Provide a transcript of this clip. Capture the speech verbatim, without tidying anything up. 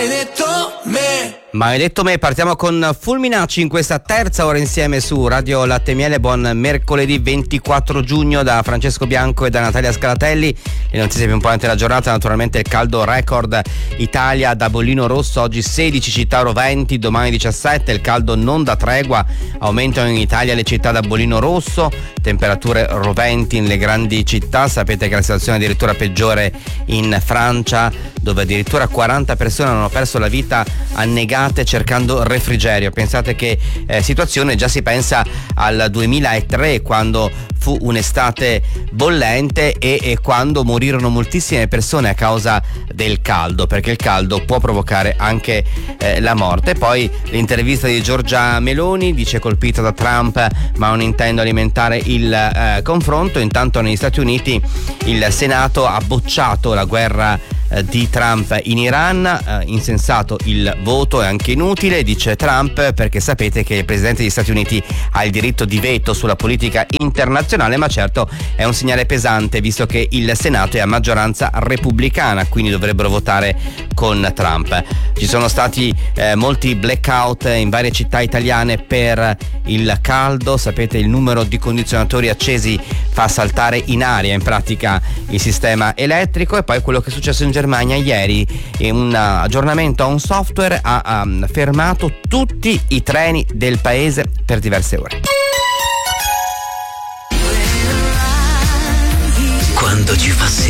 maledetto me. Maledetto me, partiamo con Fulminacci in questa terza ora insieme su Radio Latte Miele. Buon mercoledì ventiquattro giugno da Francesco Bianco e da Natalia Scalatelli. Le notizie più importanti della giornata, naturalmente il caldo record Italia da bollino rosso, oggi sedici città roventi, domani diciassette, il caldo non dà tregua, aumentano in Italia le città da bollino rosso, temperature roventi nelle grandi città, sapete che la situazione è addirittura peggiore in Francia, dove addirittura quaranta persone hanno perso la vita annegate cercando refrigerio. Pensate che eh, situazione, già si pensa al duemilatré, quando fu un'estate bollente e, e quando morirono moltissime persone a causa del caldo, perché il caldo può provocare anche eh, la morte. Poi l'intervista di Giorgia Meloni, dice colpita da Trump ma non intendo alimentare il eh, confronto. Intanto negli Stati Uniti il Senato ha bocciato la guerra di Trump in Iran, eh, insensato il voto, è anche inutile, dice Trump, perché sapete che il presidente degli Stati Uniti ha il diritto di veto sulla politica internazionale, ma certo è un segnale pesante visto che il Senato è a maggioranza repubblicana, quindi dovrebbero votare con Trump. Ci sono stati eh, molti blackout in varie città italiane per il caldo, sapete il numero di condizionatori accesi fa saltare in aria in pratica il sistema elettrico. E poi quello che è successo in Germania ieri, un aggiornamento a un software ha, ha fermato tutti i treni del paese per diverse ore. Quando ci fa